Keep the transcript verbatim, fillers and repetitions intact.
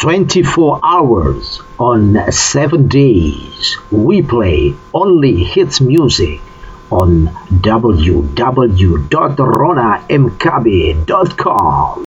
twenty-four hours on seven days. We play only hits music on w w w dot rona m k b dot com.